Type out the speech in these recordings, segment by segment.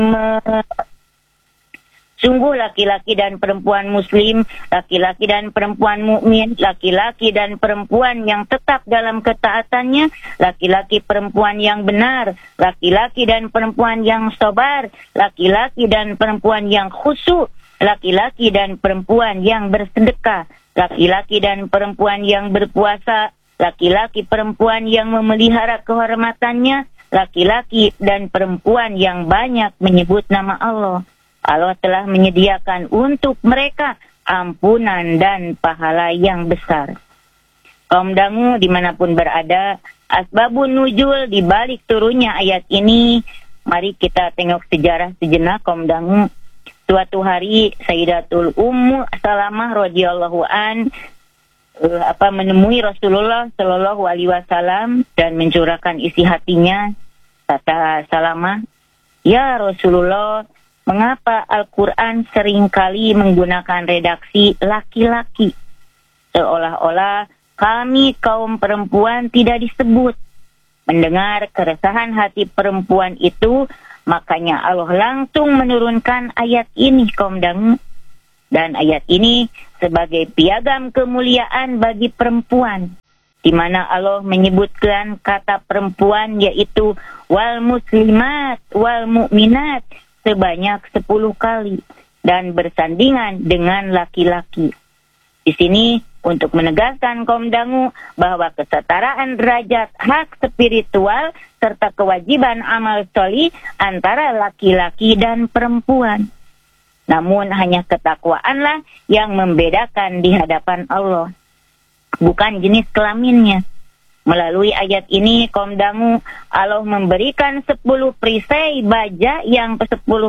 Sungguh laki-laki dan perempuan muslim, laki-laki dan perempuan mukmin, laki-laki dan perempuan yang tetap dalam ketaatannya, laki-laki perempuan yang benar, laki-laki dan perempuan yang sabar, laki-laki dan perempuan yang khusyuk, laki-laki dan perempuan yang bersedekah, laki-laki dan perempuan yang berpuasa, laki-laki perempuan yang memelihara kehormatannya, laki-laki dan perempuan yang banyak menyebut nama Allah. Allah telah menyediakan untuk mereka ampunan dan pahala yang besar. Kaum dangu dimanapun berada, asbabun nuzul di balik turunnya ayat ini, mari kita tengok sejarah sejenak kaum dangu. Suatu hari Sayyidatul Ummu Salamah radhiyallahu an menemui Rasulullah sallallahu alaihi wasallam dan mencurahkan isi hatinya. Kata Salamah, "Ya Rasulullah, mengapa Al-Quran seringkali menggunakan redaksi laki-laki? Seolah-olah kami kaum perempuan tidak disebut." Mendengar keresahan hati perempuan itu, makanya Allah langsung menurunkan ayat ini kaum dangu. Dan ayat ini sebagai piagam kemuliaan bagi perempuan, di mana Allah menyebutkan kata perempuan yaitu wal muslimat wal mu'minat sebanyak 10 kali dan bersandingan dengan laki-laki. Di sini untuk menegaskan kaum dangu bahwa kesetaraan derajat hak spiritual serta kewajiban amal sholih antara laki-laki dan perempuan. Namun hanya ketakwaanlah yang membedakan di hadapan Allah, bukan jenis kelaminnya. Melalui ayat ini kaum dangu, Allah memberikan 10 perisai baja yang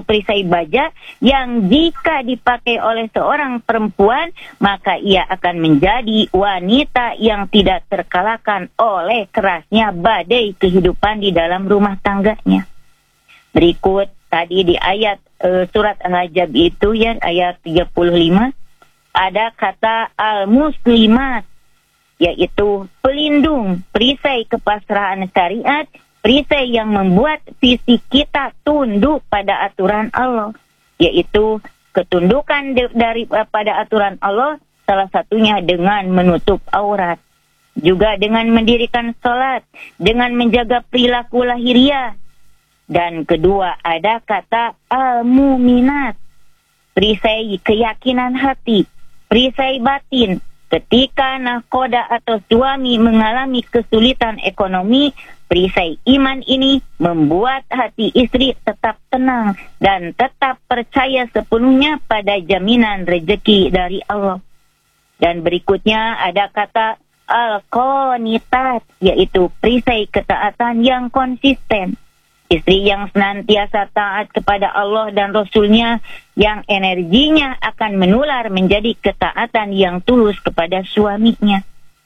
jika dipakai oleh seorang perempuan, maka ia akan menjadi wanita yang tidak terkalahkan oleh kerasnya badai kehidupan di dalam rumah tangganya. Berikut tadi di ayat surat Al-Ahzab itu ya, ayat 35, ada kata al-muslimat, yaitu pelindung, perisai kepasrahan syariat, perisai yang membuat fisik kita tunduk pada aturan Allah, yaitu ketundukan pada aturan Allah, salah satunya dengan menutup aurat, juga dengan mendirikan sholat, dengan menjaga perilaku lahiriah. Dan kedua ada kata al-muminat, perisai keyakinan hati, perisai batin. Ketika nahkoda atau suami mengalami kesulitan ekonomi, perisai iman ini membuat hati istri tetap tenang dan tetap percaya sepenuhnya pada jaminan rezeki dari Allah. Dan berikutnya ada kata al-qanitat, yaitu perisai ketaatan yang konsisten. Istri yang senantiasa taat kepada Allah dan Rasul-Nya, yang energinya akan menular menjadi ketaatan yang tulus kepada suaminya.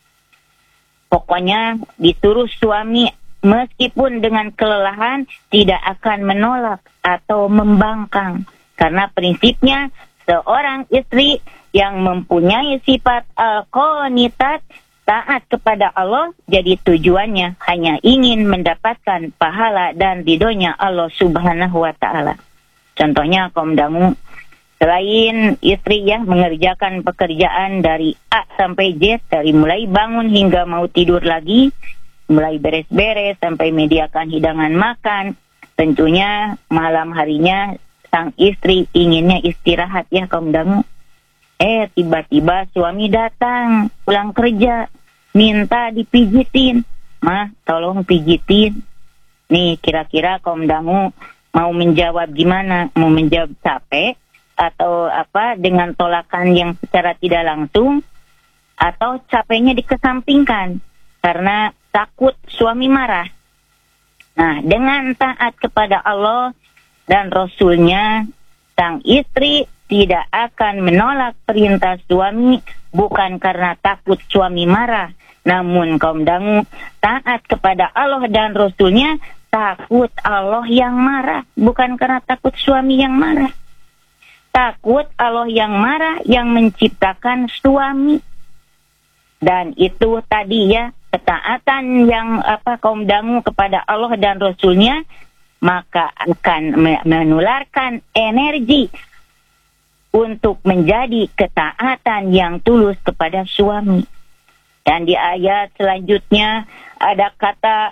Pokoknya disuruh suami meskipun dengan kelelahan tidak akan menolak atau membangkang. Karena prinsipnya seorang istri yang mempunyai sifat al-qanitat, taat kepada Allah, jadi tujuannya hanya ingin mendapatkan pahala dan ridhonya Allah Subhanahu wa ta'ala. Contohnya kaum dangu, selain istri yang mengerjakan pekerjaan dari A sampai Z, dari mulai bangun hingga mau tidur lagi, mulai beres-beres sampai mediakan hidangan makan, tentunya malam harinya sang istri inginnya istirahat ya kaum dangu. Tiba-tiba suami datang pulang kerja, minta dipijitin. Mah, tolong pijitin. Nih, kira-kira kaum dangu mau menjawab gimana? Mau menjawab capek? Atau dengan tolakan yang secara tidak langsung? Atau capeknya dikesampingkan karena takut suami marah? Nah, dengan taat kepada Allah dan Rasul-Nya, sang istri tidak akan menolak perintah suami bukan karena takut suami marah. Namun kaum dangu, taat kepada Allah dan Rasul-Nya takut Allah yang marah, bukan karena takut suami yang marah. Takut Allah yang marah yang menciptakan suami. Dan itu tadi ya, ketaatan yang kaum dangu kepada Allah dan Rasul-Nya maka akan menularkan energi untuk menjadi ketaatan yang tulus kepada suami. Dan di ayat selanjutnya ada kata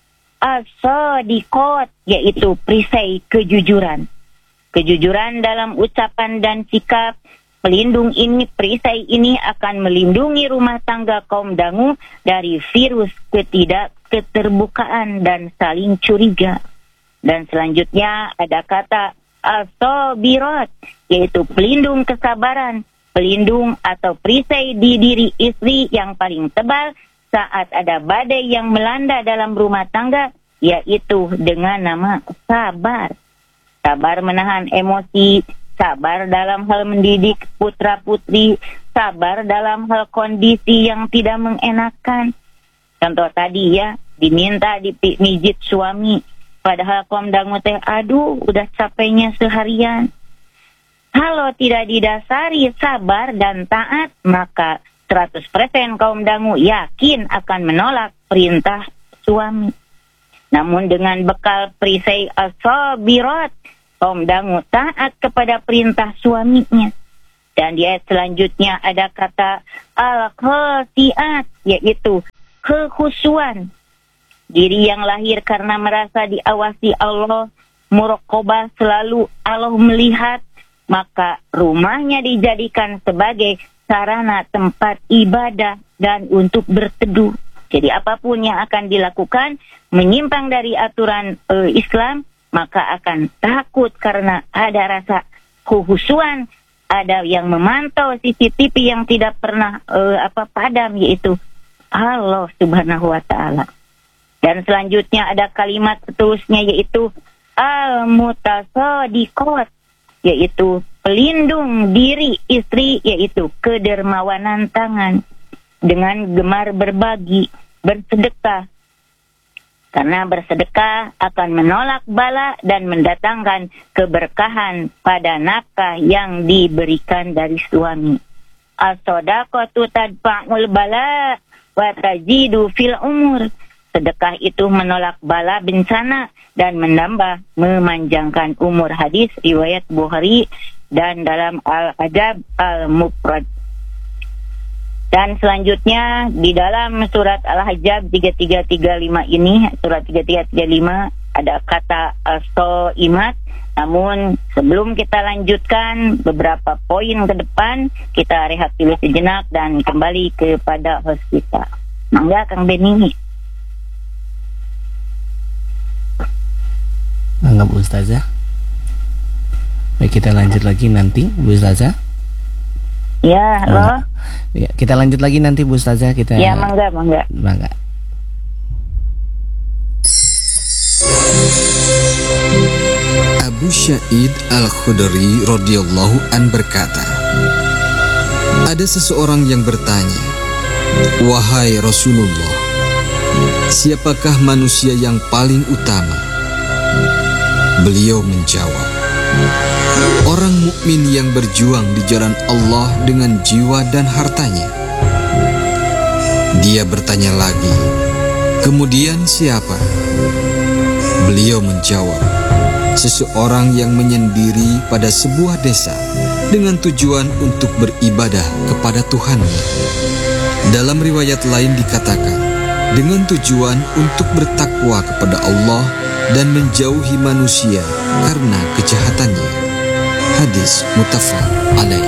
as-sadiqat, yaitu perisai kejujuran. Kejujuran dalam ucapan dan sikap. Perisai ini akan melindungi rumah tangga kaum dangu dari virus keterbukaan dan saling curiga. Dan selanjutnya ada kata as-sabirat, yaitu pelindung kesabaran, pelindung atau perisai di diri istri yang paling tebal saat ada badai yang melanda dalam rumah tangga, yaitu dengan nama sabar. Sabar menahan emosi, sabar dalam hal mendidik putra-putri, sabar dalam hal kondisi yang tidak mengenakan. Contoh tadi ya, diminta dipijit suami, padahal kaum dangu teh, aduh udah capeknya seharian. Kalau tidak didasari sabar dan taat, maka 100% kaum dangu yakin akan menolak perintah suami. Namun dengan bekal perisai as-sabirat, kaum dangu taat kepada perintah suaminya. Dan di ayat selanjutnya ada kata al-khasiat, yaitu kekhusyuan. Diri yang lahir karena merasa diawasi Allah, muraqabah, selalu Allah melihat, maka rumahnya dijadikan sebagai sarana tempat ibadah dan untuk berteduh. Jadi apapun yang akan dilakukan menyimpang dari aturan Islam, maka akan takut karena ada rasa kekhusyuan, ada yang memantau CCTV yang tidak pernah padam, yaitu Allah Subhanahu wa Ta'ala. Dan selanjutnya ada kalimat seterusnya, yaitu al-mutasadiqat, yaitu pelindung diri istri, yaitu kedermawanan tangan dengan gemar berbagi, bersedekah. Karena bersedekah akan menolak bala dan mendatangkan keberkahan pada nafkah yang diberikan dari suami. As-shadaqatu tadfa'ul bala wa tajidu fil umur. Sedekah itu menolak bala bencana dan menambah memanjangkan umur. Hadis riwayat Bukhari dan dalam Al-Adab Al-Mufrad. Dan selanjutnya di dalam surat Al-Hajjab 3335 ini, surat 3335 ada kata as-shaimat. Namun sebelum kita lanjutkan beberapa poin ke depan, kita rehat dulu sejenak dan kembali kepada host kita. Mangga Kang Beni. Anggap Ustazah. Baik, kita lanjut lagi nanti Bu Ustazah. Ya, halo. Ya, kita lanjut lagi nanti Bu Ustazah. Kita. Ya, mangga. Abu Sa'id Al-Khudri radhiyallahu an berkata, ada seseorang yang bertanya, wahai Rasulullah, siapakah manusia yang paling utama? Beliau menjawab, orang mukmin yang berjuang di jalan Allah dengan jiwa dan hartanya. Dia bertanya lagi, kemudian siapa? Beliau menjawab, seseorang yang menyendiri pada sebuah desa dengan tujuan untuk beribadah kepada Tuhannya. Dalam riwayat lain dikatakan, dengan tujuan untuk bertakwa kepada Allah dan menjauhi manusia karena kejahatannya. Hadis muttafaq alaih.